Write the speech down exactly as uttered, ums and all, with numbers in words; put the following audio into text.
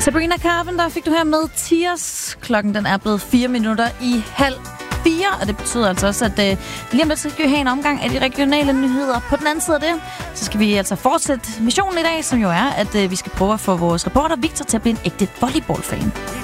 Sabrina Carpenter fik du her med Tears. Klokken den er blevet fire minutter i halv fire, og det betyder altså også, at øh, lige om lidt skal vi have en omgang af de regionale nyheder. På den anden side af det, så skal vi altså fortsætte missionen i dag, som jo er, at øh, vi skal prøve at få vores reporter Victor til at blive en ægte volleyballfan.